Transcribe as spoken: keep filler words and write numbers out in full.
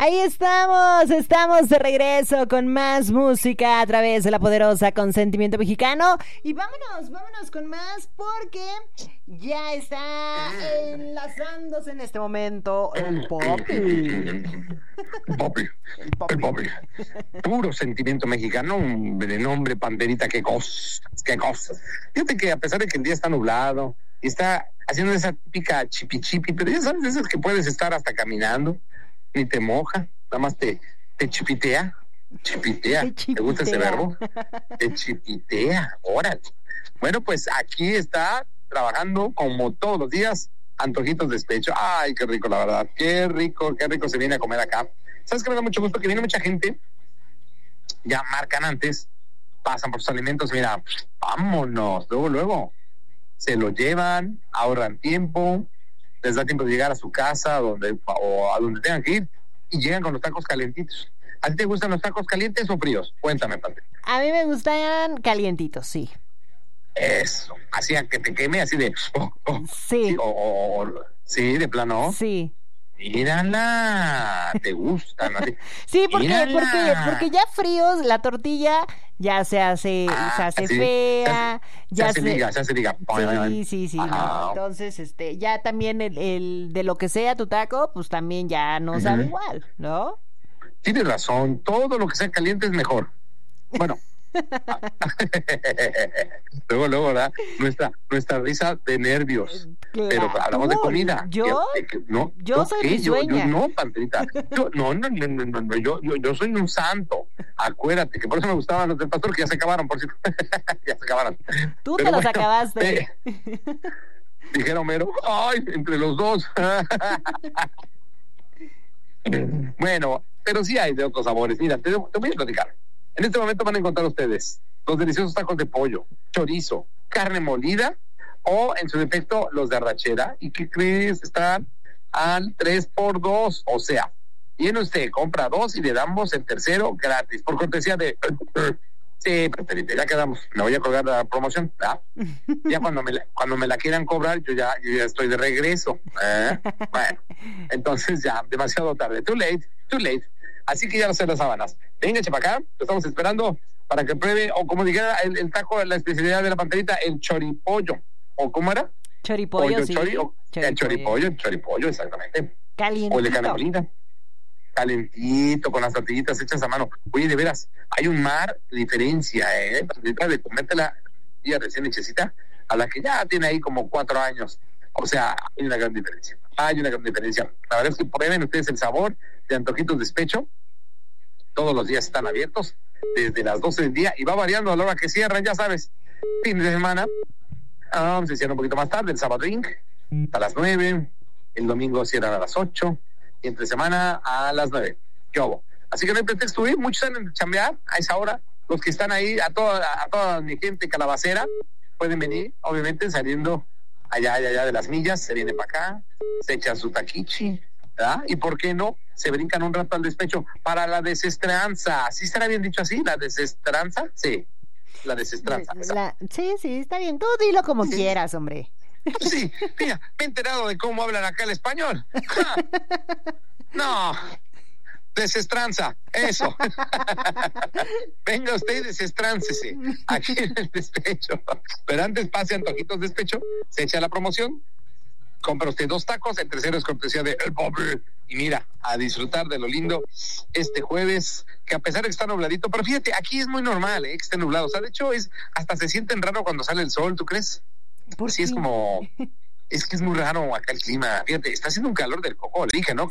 Ahí estamos, estamos de regreso con más música a través de la poderosa Consentimiento Mexicano. Y vámonos, vámonos con más porque ya está enlazándose en este momento el Poppy. El Poppy, el Poppy. Puro sentimiento mexicano, de nombre Panterita, qué cosas, qué cosas. Fíjate que a pesar de que el día está nublado y está haciendo esa típica chipi chipi, pero ya sabes, esas que puedes estar hasta caminando, ni te moja, nada más te, te chipitea, chipitea, Te chipitea. ¿Te gusta ese verbo? Te chipitea, órale. Bueno, pues aquí está trabajando como todos los días, Antojitos Despecho. Ay, qué rico, la verdad, qué rico, qué rico se viene a comer acá. ¿Sabes qué me da mucho gusto? Que viene mucha gente, ya marcan antes, pasan por sus alimentos, mira, vámonos, luego, luego, se lo llevan, ahorran tiempo, les da tiempo de llegar a su casa donde, o a donde tengan que ir y llegan con los tacos calientitos. ¿A ti te gustan los tacos calientes o fríos? Cuéntame, Pate. A mí me gustan calientitos, sí. Eso, así a que te queme, así de... Oh, oh, Sí. sí, o, o, o, sí, de plano. Sí. Mírala, te gustan. ¿No? Sí, porque, Mírala. porque, porque ya fríos, la tortilla ya se hace, Ah, se hace sí. fea, Se ya hace liga, se hace liga. Sí, sí, sí. Ah. No. Entonces, este, ya también el, el de lo que sea tu taco, pues también ya no sabe Ujú. igual, ¿no? Tienes razón, todo lo que sea caliente es mejor. Bueno. luego, luego, ¿verdad? Nuestra, nuestra risa de nervios. Claro. Pero hablamos de comida. ¿Yo? Que- que- no, Yo ¿yo soy qué? Yo, risueña. yo no, Panterita. Yo, no, no, no, no, no, no, yo, yo, yo soy un santo. Acuérdate que por eso me gustaban los del pastor, que ya se acabaron, por cierto. ya se acabaron. Tú Pero te los bueno, acabaste. eh, dijera Homero, ay, entre los dos. Bueno, pero sí hay de otros sabores. Mira, te, te voy a platicar. En este momento van a encontrar ustedes los deliciosos tacos de pollo, chorizo, carne molida o, en su defecto, los de arrachera. ¿Y qué crees? Están al tres por dos. O sea, viene usted, compra dos y le damos el tercero gratis, por cortesía de... Sí, Peterita, ya quedamos. Me voy a colgar la promoción, ¿verdad? Ya cuando me la, cuando me la quieran cobrar, yo ya, yo ya estoy de regreso. ¿eh? Bueno, entonces ya, demasiado tarde. Too late, too late. Así que ya no sé las sábanas. Venga, para acá, lo estamos esperando para que pruebe, o como dijera el, el taco, la especialidad de la Panterita, el choripollo. ¿O cómo era? Choripollo, Pollo, sí. chori, o- el choripollo, el choripollo, exactamente. Calientito. O el de carne molida. Calentito, con las tortillitas hechas a mano. Oye, de veras, hay un mar de diferencia, ¿eh? De comértela ya recién hechecita a la que ya tiene ahí como cuatro años. O sea, hay una gran diferencia. Hay una gran diferencia. La verdad es que prueben ustedes el sabor de Antojitos Despecho. Todos los días están abiertos desde las doce del día y va variando a la hora que cierran, ya sabes. Fin de semana, ah, se cierra un poquito más tarde, el sábado a las nueve, el domingo cierran a las ocho, y entre semana a las nueve. ¿Qué hubo? Así que no hay pretexto, ¿eh? Muchos salen a chambear a esa hora. Los que están ahí, a toda, a toda mi gente calabacera, pueden venir, obviamente, saliendo allá, allá, allá de las millas, se vienen para acá, se echan su taquichi, ¿verdad? Y por qué no, se brincan un rato al despecho para la desestranza. ¿Sí estará bien dicho así? ¿La desestranza? Sí, la desestranza. La- sí, sí, está bien. Tú dilo como Sí. quieras, hombre. Sí, mira, me he enterado de cómo hablan acá el español. ¡Ja! No, desestranza, eso. Venga usted y desestráncese aquí en el despecho. Pero antes pase Antojitos Despecho, se echa la promoción, compra usted dos tacos, el tercero es cortesía de El Pobre. Y mira, a disfrutar de lo lindo este jueves, que a pesar de que está nubladito, pero fíjate, aquí es muy normal, ¿eh? Que esté nublado. O sea, de hecho, es hasta se sienten raro cuando sale el sol, ¿tú crees? ¿Por Sí, qué? es como, es que es muy raro acá el clima. Fíjate, está haciendo un calor del coco. Le dije, ¿no?